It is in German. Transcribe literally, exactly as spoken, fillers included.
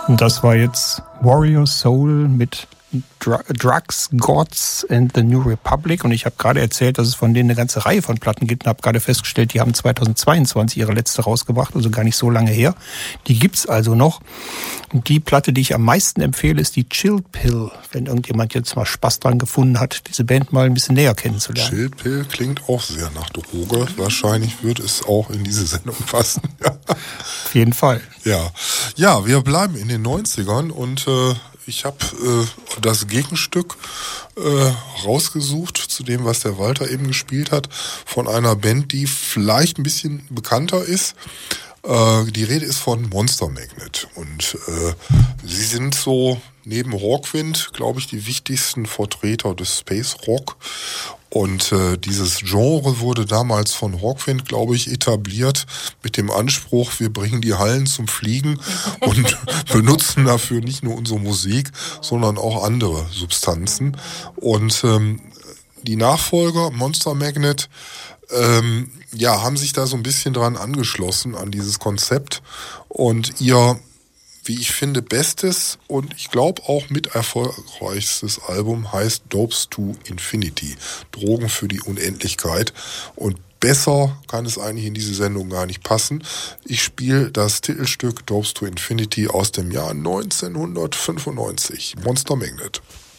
Und das war jetzt Warrior Soul mit Dr- Drugs, Gods and the New Republic. Und ich habe gerade erzählt, dass es von denen eine ganze Reihe von Platten gibt und habe gerade festgestellt, die haben zweitausendzweiundzwanzig ihre letzte rausgebracht, also gar nicht so lange her. Die gibt's also noch. Und die Platte, die ich am meisten empfehle, ist die Chill Pill, wenn irgendjemand jetzt mal Spaß dran gefunden hat, diese Band mal ein bisschen näher kennenzulernen. Chill Pill klingt auch sehr nach Droge. Wahrscheinlich wird es auch in diese Sendung passen. Auf jeden Fall. Ja, ja, wir bleiben in den neunzigern und äh, ich habe äh, das Gegenstück äh, rausgesucht zu dem, was der Walter eben gespielt hat, von einer Band, die vielleicht ein bisschen bekannter ist. Äh, die Rede ist von Monster Magnet und äh, sie sind so neben Hawkwind, glaube ich, die wichtigsten Vertreter des Space Rock. Und äh, dieses Genre wurde damals von Hawkwind, glaube ich, etabliert mit dem Anspruch, wir bringen die Hallen zum Fliegen und benutzen dafür nicht nur unsere Musik, sondern auch andere Substanzen. Und ähm, die Nachfolger, Monster Magnet, ähm, ja, haben sich da so ein bisschen dran angeschlossen an dieses Konzept und ihr, wie ich finde, bestes und ich glaube auch mit erfolgreichstes Album heißt Dopes to Infinity. Drogen für die Unendlichkeit. Und besser kann es eigentlich in diese Sendung gar nicht passen. Ich spiele das Titelstück Dopes to Infinity aus dem Jahr neunzehnhundertfünfundneunzig. Monster Magnet.